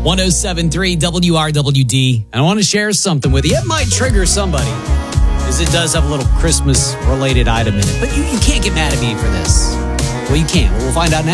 107.3 WRWD. And I want to share something with you. It might trigger somebody, because it does have a little Christmas-related item in it. But you can't get mad at me for this. Well, you can't. We'll find out now.